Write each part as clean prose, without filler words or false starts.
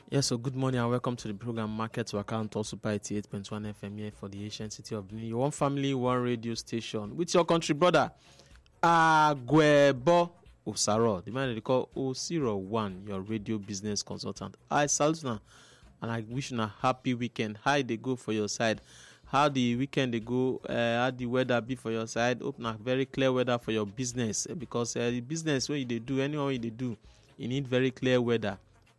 Yes, so good morning and welcome to the program Market Waka on Top Super 88.1 FM here for the ancient city of Benin. One family, one radio station with your country brother, Agwebo Osaro, the man they call O01, your radio business consultant. I salute you and I wish you a happy weekend. How they go for your side? How the weekend they go? How the weather be for your side? Hope na very clear weather for your business because the business when they do, anyone when they do, you need very clear weather.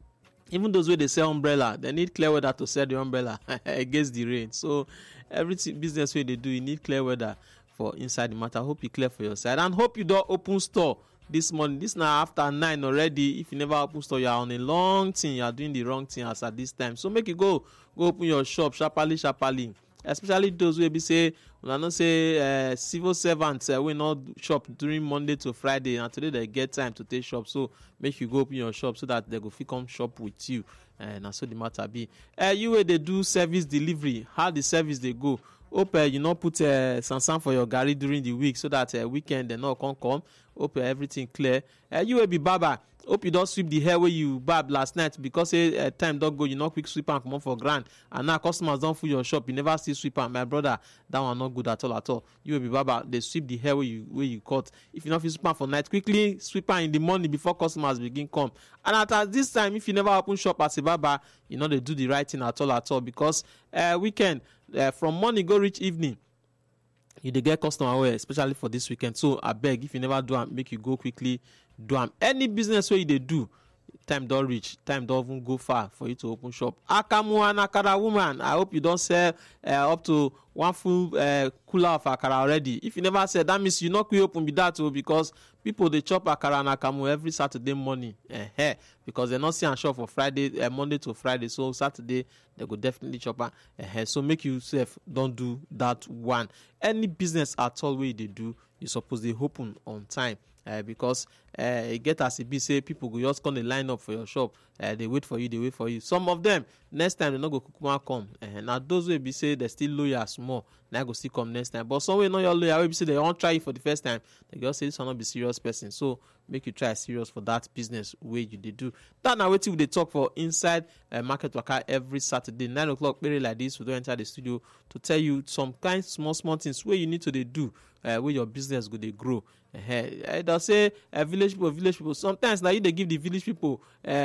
Even those where they sell umbrella, they need clear weather to sell the umbrella against the rain. So everything business way they do, you need clear weather for inside the matter. Hope you clear for your side and hope you don't open store this morning. This now after 9 already. If you never open store, you are on a long thing. You are doing the wrong thing as at this time. So make you go open your shop sharply. Especially those who be say, when I don't say civil servants will not shop during Monday to Friday, and today they get time to take shop. So make you go open your shop so that they go fit come shop with you. And so the matter be. You where they do service delivery, how the service they go. Hope you not put sansan for your garri during the week so that weekend they not come. Hope everything clear. You will be barber. Hope you don't sweep the hair where you barb last night because time don't go. You not quick sweep and come on for grand. And now customers don't fill your shop. You never see sweep and my brother, that one not good at all. You will be barber. They sweep the hair where you cut. If you not feel sweep for night, quickly sweep in the morning before customers begin come. And at this time, if you never open shop as a barber, you know they do the right thing at all because weekend from morning go reach evening. You dey get customer away, especially for this weekend. So I beg, if you never do am, make you go quickly do am. Any business wey you dey do, time don reach, time don even go far for you to open shop. Akamu and Akara woman, I hope you don sell up to one full cooler of Akara already. If you never sell, that means you not quick open be that too because people dey chop Akara and Akamu every Saturday morning. Because they not see am shop for Friday, Monday to Friday. So Saturday they go definitely chop am. So make yourself don't do that one. Any business at all way they do, you suppose they open on time. Because it get as it be say people go just come to line up for your shop. They wait for you. Some of them next time they not go kukuma come. Now those will be say they still loyal small. Now go still come next time. But some way not your loyal. Will be say they won't try you for the first time. They just say this will not be serious person. So make you try serious for that business way you they do. That now waiting they talk for inside Market Waka every Saturday 9 o'clock. Very like this we don't enter the studio to tell you some kind small things where you need to they do where your business go they grow. They'll say village people. Sometimes now you they give the village people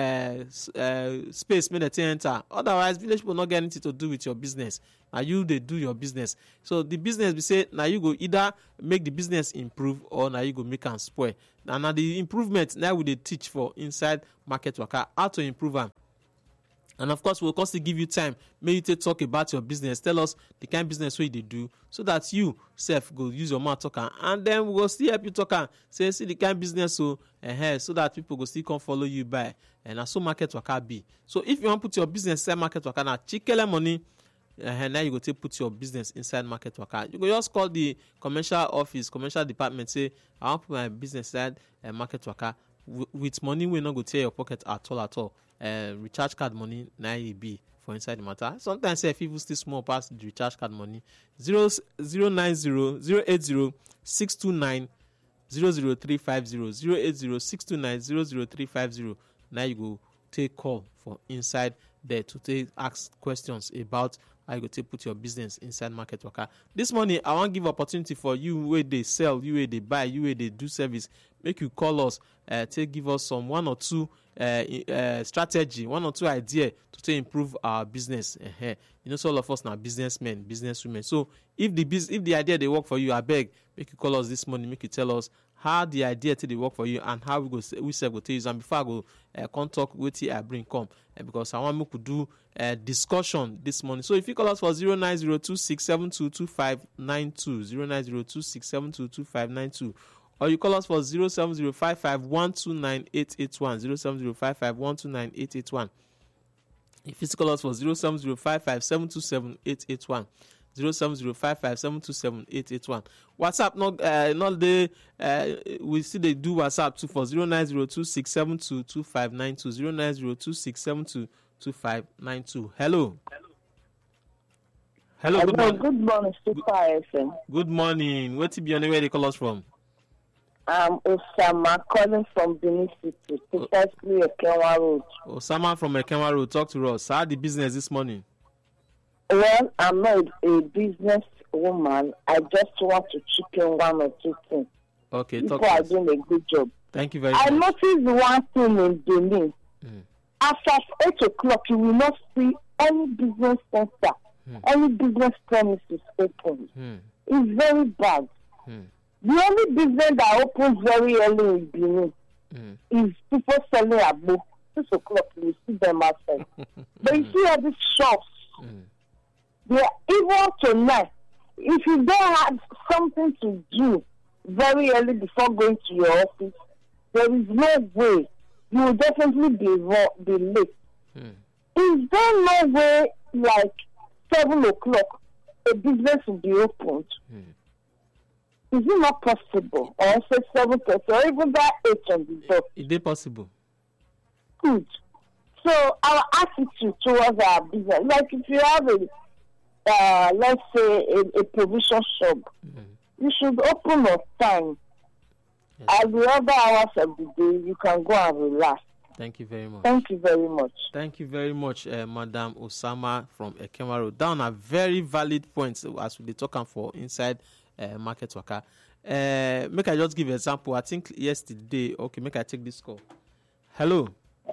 space make they enter. Otherwise, village people not get anything to do with your business. Now you they do your business. So the business we say now you go either make the business improve or now you go make and spoil. Now the improvement now we they teach for inside Market Waka how to improve them. And of course, we'll constantly give you time. Maybe to talk about your business. Tell us the kind of business way they do, so that you self go use your mouth talk, and then we will still help you talk and say see the kind of business so that people go still come follow you by. And that's so Market Waka be. So if you want to put your business inside Market Waka now, chicken money. Now you go to put your business inside Market Waka. You go just call the commercial department. Say I want to put my business inside Market Waka. With money we not go tear your pocket at all. Recharge card money now it be for inside the matter. Sometimes if people still small past the recharge card money 090 080 629 00350 080 629 00350. Now you go take call for inside there to take ask questions about how you go take put your business inside Market Waka. This morning I want give opportunity for you where they sell, you where they buy, you where they do service. Make you call us, take give us some one or two strategy, one or two idea to improve our business. You know, so all of us now businessmen, businesswomen. So if the idea they work for you, I beg, make you call us this morning, make you tell us how the idea they work for you and how we say go tell you. And before I go come talk with I bring come because I want me to do discussion this morning. So if you call us for 09026722592, 09026722592. Or you call us for 07055129881, 07055129881. If you call us for 07055727881, 07055727881. WhatsApp not they we see they do WhatsApp too for 09026722592, 09026722592. Hello. Good morning. Good morning, Super FM. Good morning. What be your name? Where they call us from? I'm Osama calling from Benin City, precisely Ekenwa Road. Osama from Ekenwa Road, talk to us. How the business this morning? Well, I'm not a business woman. I just want to chip in one or two things. Okay, People talk to are us. doing a good job. Thank you very I much. noticed one thing in Benin. After 8 o'clock, you will not see any business center, any business premises open. It's very bad. The only business that opens very early in Benin is people selling abo. 6 o'clock, you see them outside. But you see all these shops, they are even tonight. If you don't have something to do very early before going to your office, there is no way. You will definitely be late. Is there no way, like 7 o'clock, a business will be opened? Is it not possible? Or say 7:30, or even that 8 on the dot? Is it possible? Good. So our attitude towards our business, like if you have a, let's say a provision shop, you should open on time. At the other hours of the day, you can go and relax. Thank you very much. Thank you very much. Thank you very much, Madam Osama from Ekenwa Road. Down a very valid point as we talking for inside Market Waka. Make I just give an example. I think yesterday, okay, make I take this call. Hello.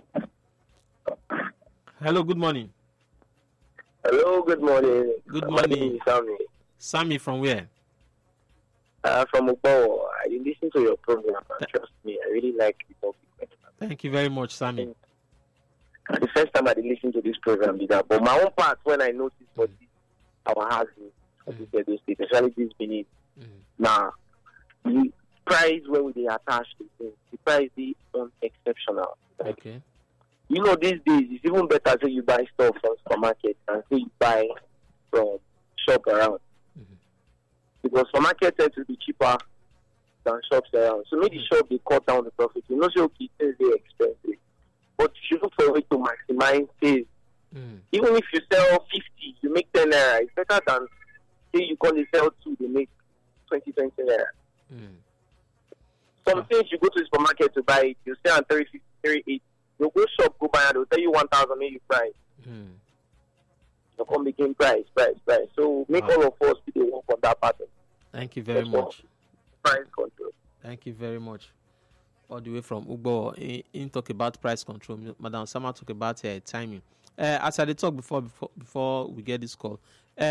Hello, good morning. Hello, good morning. Good My name morning. is Sammy. Sammy from where? From Ubo. I listen to your program, and trust me, I really like the topic. Thank you very much, Sammy. The first time I listened to this program is that, but my own part when I noticed for this, our housing, especially this Benin. Now, the price where they attach to things, the price is unexceptional. Like, Okay. you know, these days it's even better say you buy stuff from supermarket than say you buy from shop around. Because supermarket tend to be cheaper than shops around. So maybe shop they cut down the profit. You know, so okay, things very expensive. But you should look for a way to maximize sales. Even if you sell 50, you make 10 naira. It's better than say you call it sell 2, they make 20 naira. Some things you go to the supermarket to buy it, you sell on 350, 380. You go shop, go buy it, they'll tell you 1,000, maybe price. You come begin price. So make all of us be the work on that pattern. Thank you very much. Price control. Thank you very much. All the way from Ugbo, in talk about price control. Madam Sama talk about timing. As I did talk before we get this call,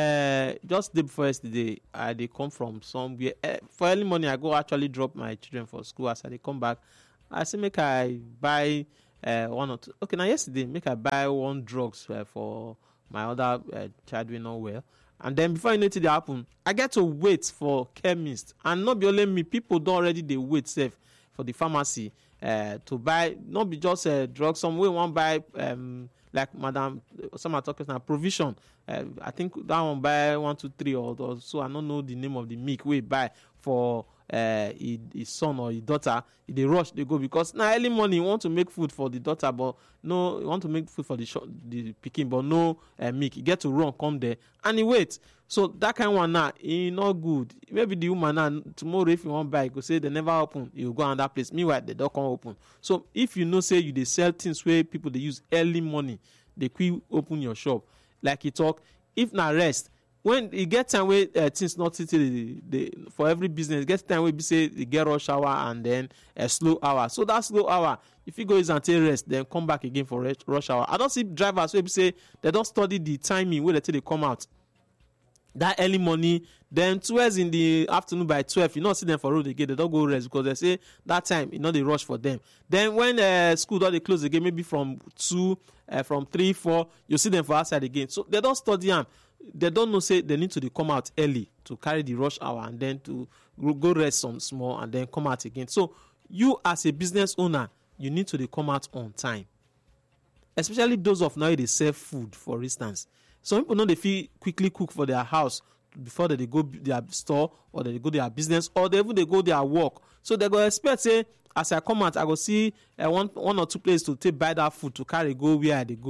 just day before yesterday, I they come from somewhere. For early morning, I go actually drop my children for school. As I they come back, I say make I buy one or two. Okay, now yesterday make I buy one drugs for my other child we know well. And then before anything happen, I get to wait for chemist. And not be only me, people don't already they wait safe for the pharmacy to buy, not be just drugs. Some way one buy like Madam some are talking now provision. I think that one buy 1, 2, 3 or so. I don't know the name of the milk we buy for his son or his daughter. They rush, they go because now early morning you want to make food for the daughter, but no, you want to make food for the pikin, but no milk. You get to run, come there, and he wait. So that kind of one now, he not good. Maybe the woman now tomorrow if you want buy, you go say they never open, you go another place. Meanwhile, they don't come open. So if you know say you they sell things where people they use early morning, they quick open your shop. Like he talk, if not rest. When you get time where things not the for every business, get time where be say they get rush hour and then a slow hour. So that slow hour, if you go is and take rest, then come back again for rush hour. I don't see drivers where be say they don't study the timing where they come out. That early morning, then 12 in the afternoon by 12, you not see them for road again. They don't go rest because they say that time, you know, they rush for them. Then when school don't they close again, maybe from 2, from 3, 4, you see them for outside again. So they don't study them. They don't know say they need to come out early to carry the rush hour and then to go rest some small and then come out again. So you as a business owner, you need to come out on time. Especially those of now they serve food, for instance. Some people know they feel quickly cook for their house before they go their store or they go their business or they go their work. So they go expect say as I come out, I go see one or two places to take buy that food to carry go where they go.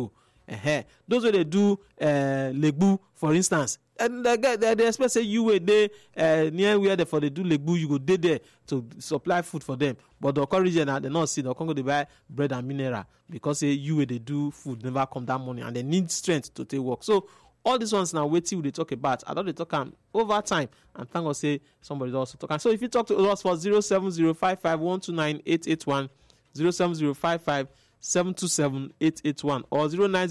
Those wey dey do legbu for instance, and they expect say you wey dey near where they for dey do legbu, you go dey there to supply food for them. But the region they not see, they come go dey buy bread and mineral because say you wey dey do food never come that morning and they need strength to take work. So all these ones now wetin we dey talk about. I don dey talk am over time, and thank God say somebody also talk am. So if you talk to us for 07055129881, 07055727881 or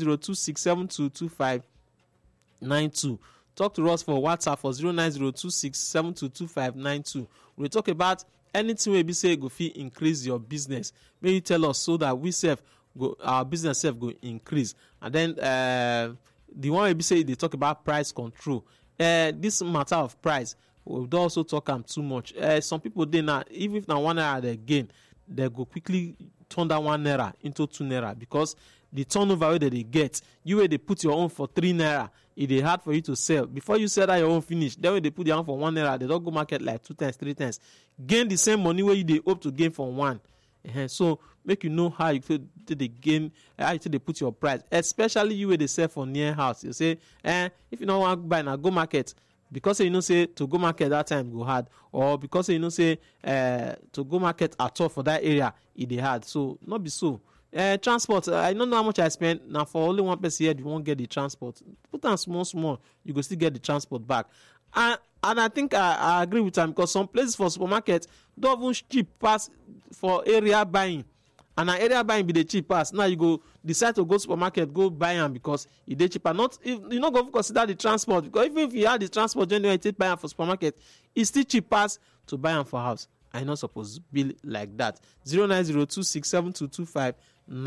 09026722592. Talk to us for WhatsApp for 09026722592. We talk about anything wey be say go fit increase your business. May you tell us so that we self go, our business self go increase. And then the one wey be say they talk about price control. This matter of price, we don't also talk am too much. Some people dey now, even if na 1 naira they gain, they go quickly turn that 1 naira into 2 naira because the turnover wey they get, you wey they put your own for 3 naira, it is hard for you to sell. Before you sell that your own finish, then when they put their own for 1 naira, they don't go market like 2 times, 3 times. Gain the same money where you they hope to gain from one. So make you know how you feel they gain, how you they put your price, especially you where they sell for near house. You say, if you don't want to buy now, go market. Because you know say to go market that time go hard, or because you know say to go market at all for that area it hard. So not be so. Transport, I don't know how much I spend now for only one person here. You won't get the transport. Put on small, you go still get the transport back. And I think I agree with them because some places for supermarket don't even cheap pass for area buying. And an area buying be the cheap pass. Now you go decide to go supermarket, go buy them because it is cheaper. Not if you're not going to consider the transport, because even if you have the transport generally take buy them for supermarket, it's still cheap pass to buy them for house. I'm not supposed to be like that. 09026722592,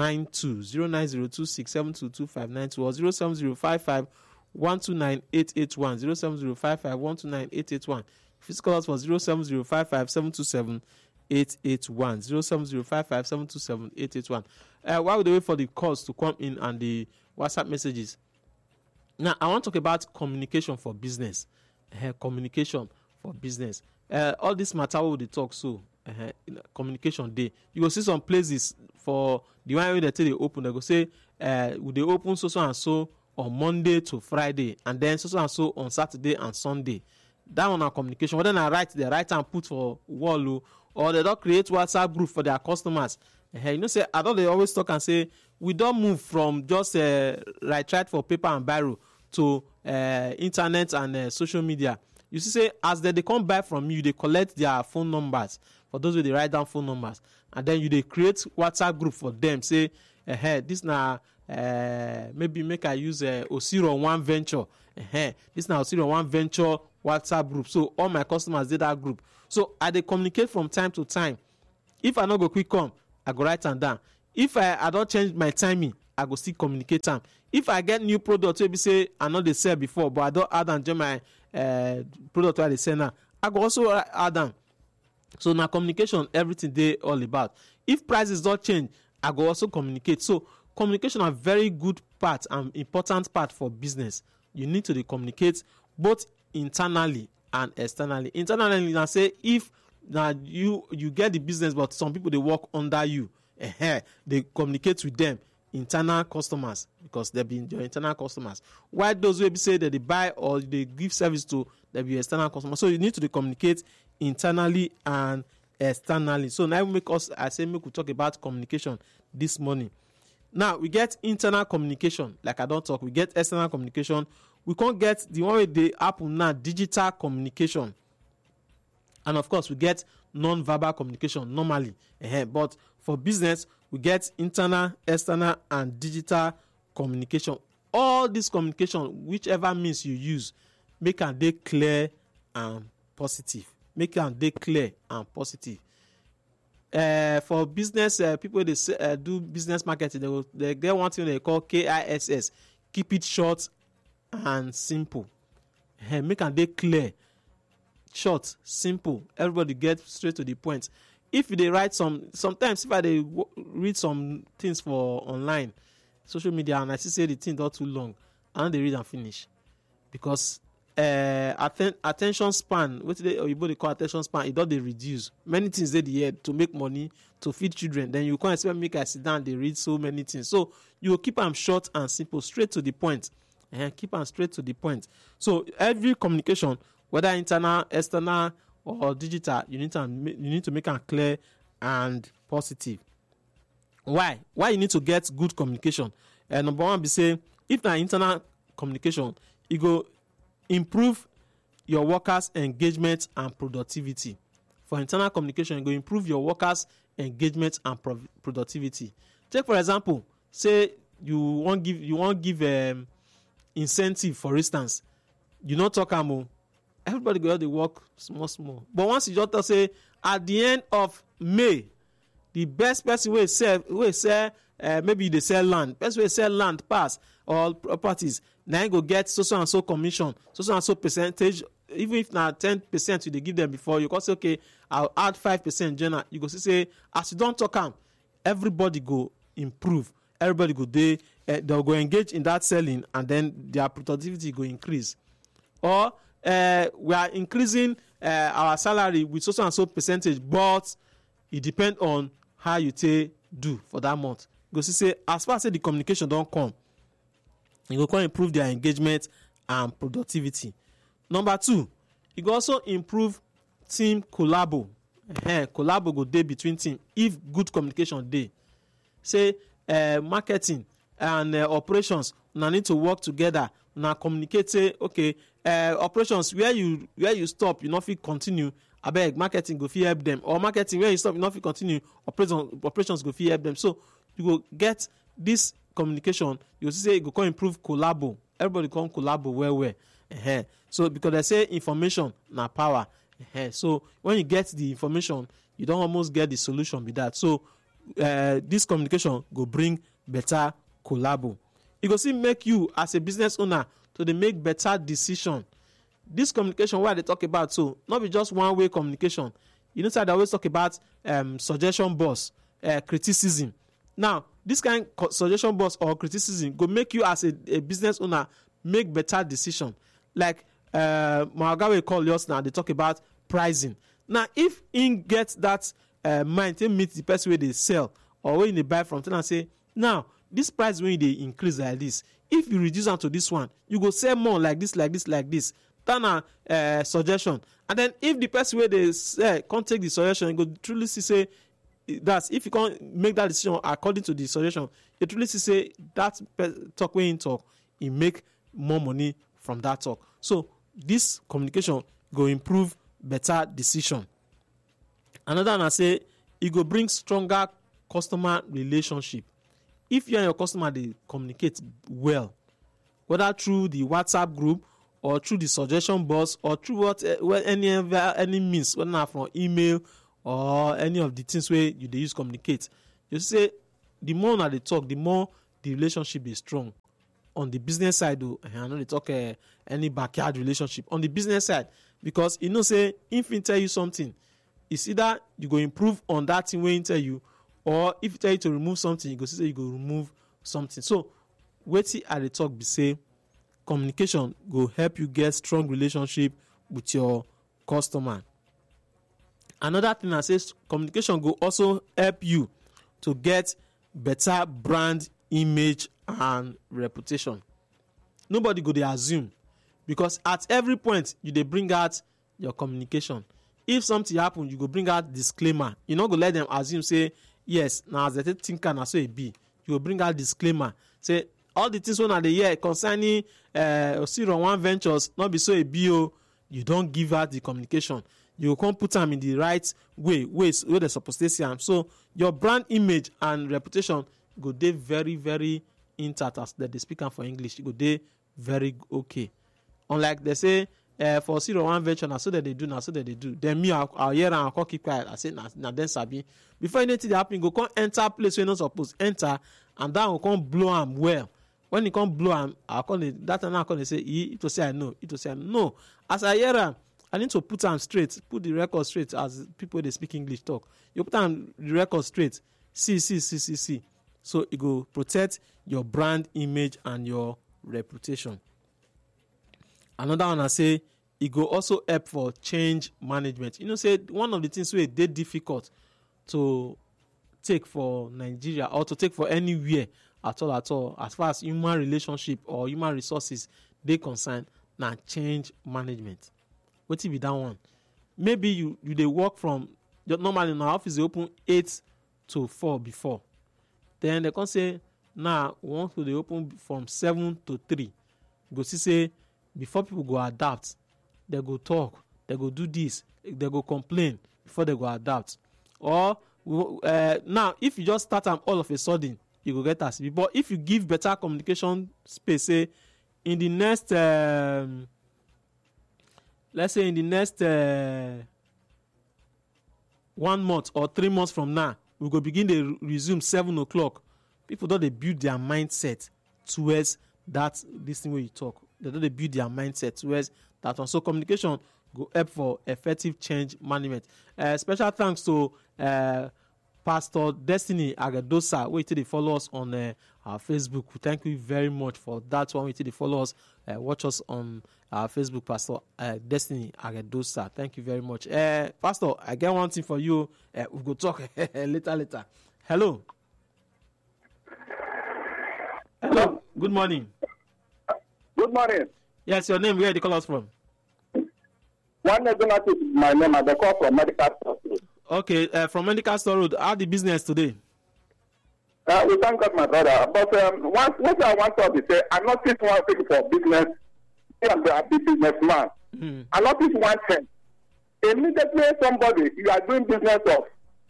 09026722592, or 07055129881, 07055129881. If you call us for 07055727881, 07055727881. While we wait for the calls to come in and the WhatsApp messages, now I want to talk about communication for business. Communication for business. All this matter we dey talk so. Communication day. You go see some places for the one way they tell they open. They go say, "Will they open so and so on Monday to Friday, and then so and so on Saturday and Sunday." That one are communication. Whether I write and put for wall, or they don't create WhatsApp group for their customers. You know, say I don't. They always talk and say we don't move from just write for paper and biro to internet and social media. You see, say as they come buy from you, they collect their phone numbers. For those who they write down phone numbers, and then you they create WhatsApp group for them. Say, this now maybe make I use Osiro One Venture. This now Osiro One Venture WhatsApp group. So all my customers did that group. So I they communicate from time to time. If I not go quick come, I go write them down. If I don't change my timing, I go still communicate them. If I get new product, maybe say I know they sell before, but I don't add and join my product where they sell now, I go also add them. So now communication, everything they all about. If prices don't change, I go also communicate. So communication are very good part and important part for business. You need to communicate both internally and externally. Internally, now say if now you get the business, but some people they work under you, they communicate with them, internal customers, because they be your internal customers. While those will be say that they buy or they give service to, they be external customers. So you need to communicate internally and externally. So now make we talk about communication this morning. Now we get internal communication, like I don't talk. We get external communication. We can't get the one with the happen now, digital communication. And of course, we get non-verbal communication normally. But for business, we get internal, external, and digital communication. All this communication, whichever means you use, make them dey clear and positive. Make them dey clear and positive. For business, people they do business marketing, they get one thing they call KISS. Keep it short and simple. Make them dey clear, short, simple. Everybody get straight to the point. If they write sometimes if I read some things for online, social media, and I see say the thing not too long, and they read and finish, because attention span, what they call attention span, it don dey reduce. Many things dey the head to make money, to feed children. Then you can't expect make I sit down, they read so many things. So you keep them short and simple, straight to the point. Keep them straight to the point. So every communication, whether internal, external, or digital, you need to make them clear and positive. Why you need to get good communication? Number one be say, if na internal communication, e go improve your workers' engagement and productivity. For internal communication, e go improve your workers' engagement and productivity. Take for example, say you want give incentive, for instance. You no talk am, everybody go dey work small. But once you just say at the end of May, the best person wey sell maybe they sell land, best way sell land pass or properties, now you go get so and so commission, so and so percentage. Even if na 10% you dey give them before, you go say okay, I'll add 5% general. You go say as you don't talk am, everybody go improve, everybody go they'll go engage in that selling, and then their productivity go increase. Or we are increasing our salary with so and so percentage, but it depends on how you do for that month. Go say as far as the communication don't come, you go come improve their engagement and productivity. Number 2, you go also improve team collabo. Collabo go dey between team if good communication dey. Say marketing and operations now need to work together. Now communicate, say okay, operations where you stop, you not fit continue. Abeg, marketing go fit help them. Or marketing where you stop, you not fit continue. Operations go fit help them. So you go get this communication. You go say you go come improve collabo. Everybody come collabo well. So because they say information na power. So when you get the information, you don't almost get the solution with that. So this communication go bring better collabo. It go still make you as a business owner to dey make better decision. This communication where they talk about, so not be just one way communication. You know, so they always talk about suggestion box, criticism. Now, this kind of suggestion box or criticism go make you as a business owner make better decision. Like Magawe call yours now, they talk about pricing. Now, if in get that mind to meet the person where they sell or when they buy from, and say, now this price when they increase like this, if you reduce them to this one, you go sell more like this. That na suggestion. And then if the person where they sell can't take the suggestion, you go truly see say that if you can't make that decision according to the suggestion, you truly see say that talk when you talk, you make more money from that talk. So this communication go improve better decision. Another one I say it go bring stronger customer relationship. If you and your customer they communicate well, whether through the WhatsApp group or through the suggestion box or through any means, whether not from email or any of the things where you they use communicate, you say the more that they talk, the more the relationship is strong. On the business side, though, I know they talk any backyard relationship on the business side, because you know say if he tell you something, it's either you go improve on that thing when he tell you, or if he tell you to remove something, you go say you go remove something. So wetin I dey talk be say communication go help you get strong relationship with your customer. Another thing I say, communication go also help you to get better brand image and reputation. Nobody go dey assume, because at every point you dey bring out your communication. If something happen, you go bring out disclaimer. You no go let them assume say yes, now as they think na so it be. You go bring out disclaimer. Say all the things when I dey hear concerning Osiro One Ventures not be so it be. You don't give out the communication. You come put them in the right ways where they're supposed to see them. So your brand image and reputation go dey very, very intact as they speak for English. You go dey very okay. Unlike they say for Osiro One Venture, now so that they do. Then me, I'll hear and I'll keep quiet. I say now then sabi. Before anything happen, go come enter place where you're not supposed to enter, and that will come blow them well. When you come blow them, I'll call it that, and I'll call it say it will say I know. It will say no. As I hear them, I need to put them straight, put the record straight as people they speak English talk. You put them the record straight. See. So it go protect your brand image and your reputation. Another one I say it go also help for change management. You know, say one of the things wey dey difficult to take for Nigeria or to take for anywhere at all as far as human relationship or human resources dey concerned na change management. Wetin be that one? Maybe you dey work from normally na office dey open 8 to 4 before. Then they come say now we want to dey open from 7 to 3. You go see say before people go adapt, they go talk, they go do this, they go complain before they go adapt. Or now if you just start am all of a sudden, you go get as but if you give better communication space, say in the next let's say in the next 1 month or 3 months from now, we go begin to resume 7 o'clock. People don't they build their mindset towards that this thing where you talk. They don't they build their mindset towards that one. So communication go help for effective change management. Special thanks to Pastor Destiny Agadosa. Wait till they follow us on our Facebook. Thank you very much for that one. Wait till they follow us. Watch us on our Facebook, Pastor Destiny Agadosa. Thank you very much. Pastor, I get one thing for you. We'll go talk later. Hello. Hello. Good morning. Good morning. Yes, your name. Where do you call us from? One is my name. I call from Medical Store Road. Okay, from Medical Store Road. How the business today? We thank God, my brother. But what I want to say, I'm not just one thing for business. I'm a businessman. I notice one thing. Immediately somebody, you are doing business of,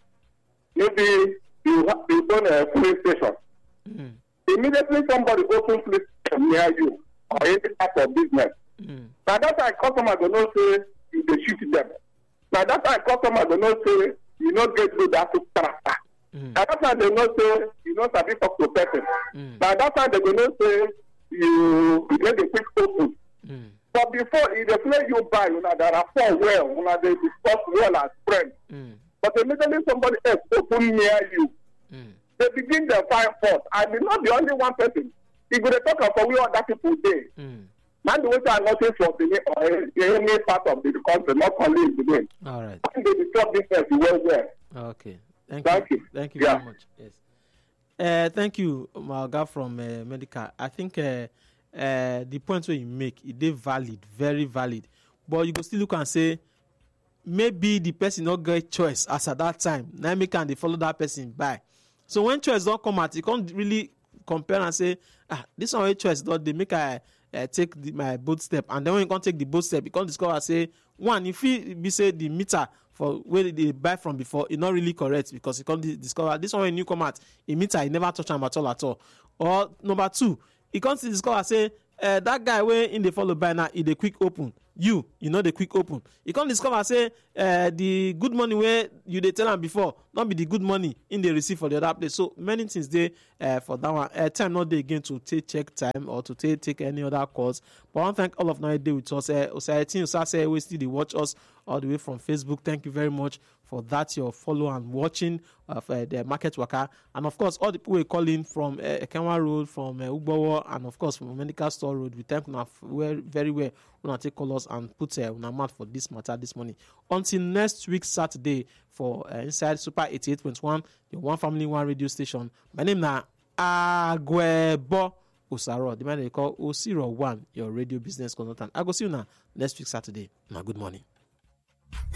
maybe you own a police station. Immediately somebody opens police station near you or any type of business. Now that time customer do not say you dey shoot them. Now that time customer do not say you not get good at character. Now that time they not say you not sabi talk to person. Now that time they do not say you get a quick open. But before if they play you by, there are 4 well, they discuss well as friends. But immediately somebody else open near you, they begin to find fault. And it's not the only one person. If they talk about we other people there. Now the way I notice for the or any part of the country, not only in the game. All right. I think they discuss business well. Okay. Thank you. Thank you very much. Yes. Thank you, Malga from Medical. I think the point where you make it is valid, very valid. But you go still look and say maybe the person not get choice as at that time. Now make can they follow that person by. So when choice don't come out, you can't really compare and say, this one choice don't they make I take my both step, and then when you can't take the both step, you can't discover say one if you be say the meter for where they buy from before it's not really correct because you can't discover this one when you come out a meter you never touch them at all. Or number 2, you can't discover say that guy where in the follow by now in the quick open. You know the quick open. You can't discover say the good money where you they tell them before not be the good money in the receive for the other place. So many things there for that one. Time not there again to check time or to take any other calls. But I want to thank all of now day with us. Society say we still watch us all the way from Facebook. Thank you very much for that, your follow and watching of the Market Waka. And of course, all the people who call in from Ekenwa Road, from Ugbowo, and of course from Medical Store Road. We thank you very well when I take callers and put on a mouth for this matter this morning. Until next week, Saturday, for Inside Super 88.1, your one family, one radio station. My name is Agwebo Osaro. The man they call 001, your radio business consultant. I go see you now next week, Saturday. Now, good morning.